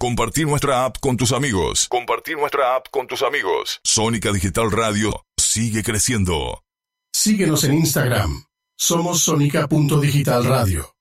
Compartir nuestra app con tus amigos. Compartir nuestra app con tus amigos. Sónica Digital Radio sigue creciendo. Síguenos en Instagram. Somos Sónica.Digital Radio.